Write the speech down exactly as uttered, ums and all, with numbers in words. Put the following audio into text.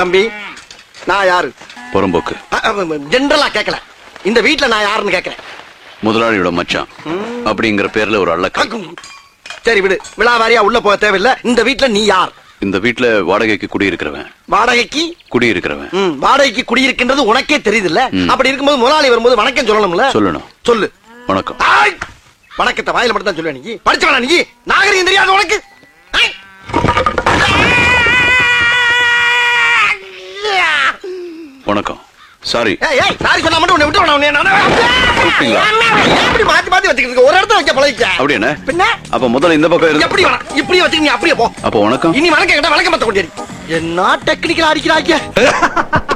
தம்பி, நான் யாரு? புறம்போக்கு. ஜெனரலா கேட்கல, இந்த வீட்டுல நான் யாருன்னு கேட்கிறேன். முதலாளியோட மச்சான் அப்படிங்கிற பேர்ல ஒரு அள்ளக்க. சரி விடு, விழாவாரியா உள்ள போக தேவையில்லை. இந்த வீட்டுல நீ யார்? இந்த வீட்டுல வாடகைக்கு குடியிருக்கிறவன். வாடகைக்கு குடியிருக்கிறவன். வாடகைக்கு குடியிருக்கின்றது உனக்கே தெரியுது இல்ல? அப்படி இருக்கும்போது முதலாளி வரும்போது வணக்கம் சொல்லணும்ல? சொல்லணும். சொல்லு. வணக்கம். வணக்கத்தை வாயில மட்டும் தான் சொல்லுவேன். நீ படிச்சவனா? நீ நாகரிகம் தெரியாது உனக்கு? வணக்கம். சாரி. சாரி சொன்னா மட்டும் உன்னை விட்டு எப்படி மாத்தி மாத்தி வச்சுக்கிட்டு ஒரு இடத்துல வைக்க பழகிக்க. அப்படி என்ன பின்ன? அப்ப முதல்ல இந்த பக்கம் எப்படி வேணா இப்படியே வச்சுக்க. நீ அப்படியே போ. அப்ப வணக்கம். இனி வணக்கம் கேட்டா வணக்கம் பத்த கொண்டு என்ன டெக்னிக்கலா அடிக்கிறாங்க.